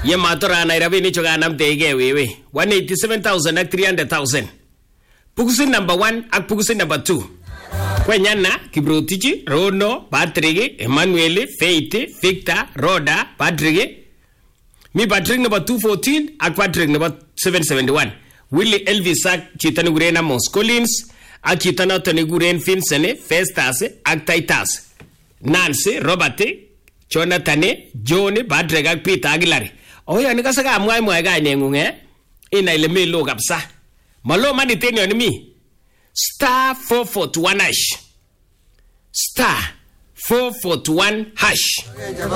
Ye matora Nairobi ni choganam tege wewe. 187,000 ak 300,000. Pukusin number 1 ak pukusin number 2. Kwenyana, Kibrotich, Rono, Patrick, Emmanuel, Faith, Victor, Rhoda, Patrick. Mi Patrick number 214 ak Patrick number 771. Willie Elvis ak chitani guren Amos Collins ak chitana tani guren Vincent, Festus ak Titus. Nancy, Robert, Jonathan, John, Patrick ak Peter Aguilar. Oya ni kasaka amwai kainengung ina ile mi lo kapsa. Malo mani tenyo ni mi. Star 441 hash. Star 441 hash.